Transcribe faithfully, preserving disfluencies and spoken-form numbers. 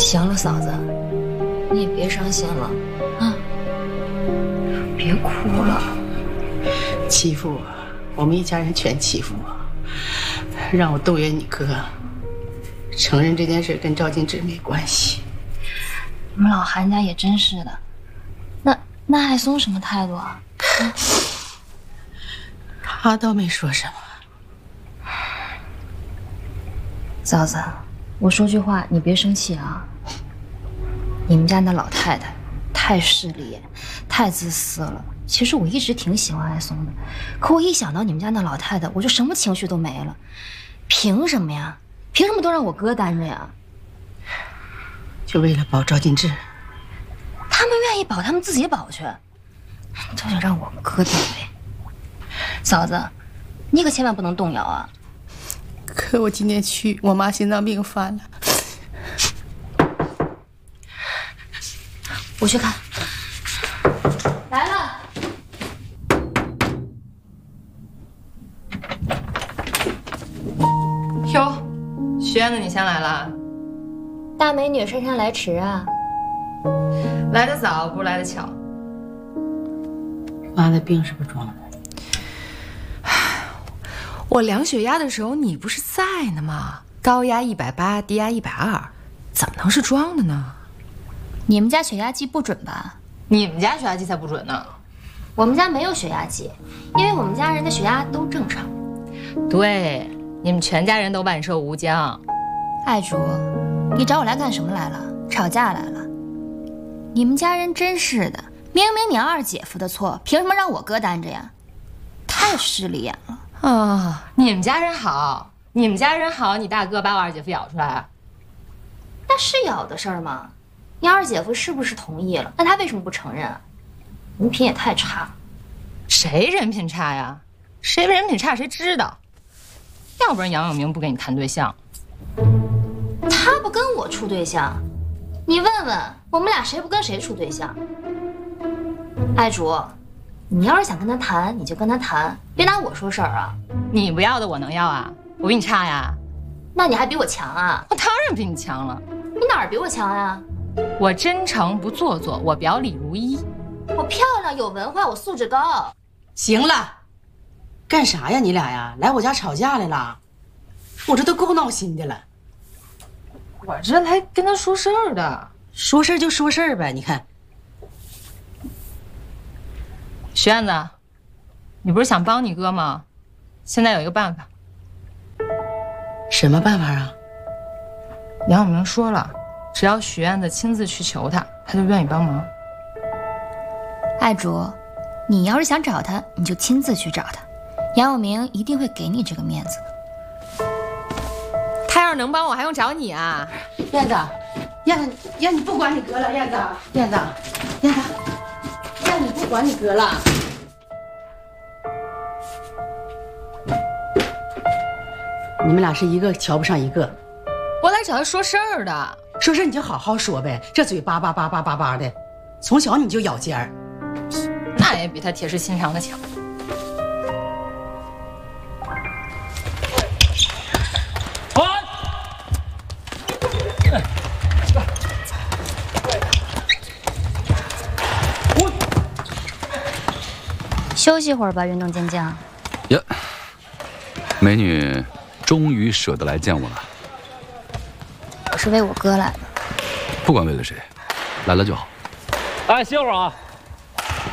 行了，嫂子，你也别伤心了啊，别哭了。 欺负我，我们一家人全欺负我，让我动员你哥承认这件事跟赵静芝没关系。 你们老韩家也真是的，那那艾松什么态度啊？嗯、 他倒没说什么。 嫂子，我说句话，你别生气啊。你们家那老太太太势利眼，太自私了。其实我一直挺喜欢艾松的，可我一想到你们家那老太太，我就什么情绪都没了。凭什么呀？凭什么都让我哥担着呀？ 就为了保赵静芝？ 他们愿意保，他们自己保去，这就让我哥担呗。嫂子，你可千万不能动摇啊！ 可我今天去，我妈心脏病犯了。 我去看。来了。 哟，徐燕子，你先来了。 大美女姗姗来迟啊。 来得早，不如来得巧。 妈的病是不是装的？ 我量血压的时候，你不是在呢吗？高压一百八，低压一百二，怎么能是装的呢？ 你们家血压计不准吧？ 你们家血压计才不准呢。 我们家没有血压计，因为我们家人的血压都正常。 对，你们全家人都万寿无疆。 爱竹，你找我来干什么来了？吵架来了？你们家人真是的，明明你二姐夫的错，凭什么让我哥担着呀？太势利眼了。 啊、哦，你们家人好，你们家人好，你大哥把我二姐夫咬出来， 那是咬的事儿吗？你二姐夫是不是同意了？那他为什么不承认啊？人品也太差了。 谁人品差呀？谁人品差谁知道？要不然杨永明不跟你谈对象。 他不跟我处对象，你问问我们俩谁不跟谁处对象？爱竹，你要是想跟他谈，你就跟他谈，别拿我说事儿啊！ 你不要的我能要啊？我比你差呀？ 那你还比我强啊？ 我当然比你强了。 你哪儿比我强呀？ 我真诚不做作，我表里如一。 我漂亮有文化，我素质高。 行了，干啥呀你俩呀？来我家吵架来了？我这都够闹心的了。 我这来跟他说事儿的。 说事儿就说事儿呗，你看。 徐燕子，你不是想帮你哥吗？现在有一个办法。 什么办法啊？ 杨永明说了，只要许燕子亲自去求他，他就愿意帮忙。 爱竹，你要是想找他，你就亲自去找他，杨永明一定会给你这个面子的。 他要是能帮我，还用找你啊？ 燕子，燕子，燕子，你不管你哥了，燕子，燕子，燕子，燕子，你不管你哥了。你们俩是一个瞧不上一个。 我来找他说事儿的。 说事你就好好说呗，这嘴叭叭叭叭叭叭的，从小你就咬尖儿。 那也比他铁石心肠的强。 休息会儿吧，运动健将。 呀，美女终于舍得来见我了。 我是为我哥来的。 不管为了谁，来了就好。 哎，歇会儿啊。